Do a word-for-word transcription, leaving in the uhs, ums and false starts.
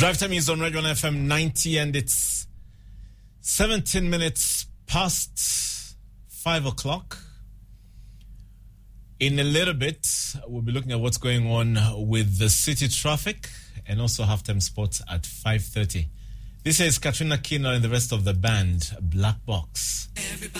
Drive time is on Radio one F M ninety, and it's seventeen minutes past five o'clock. In a little bit, we'll be looking at what's going on with the city traffic and also halftime sports at five thirty. This is Katrina Kino and the rest of the band, Black Box. Everybody.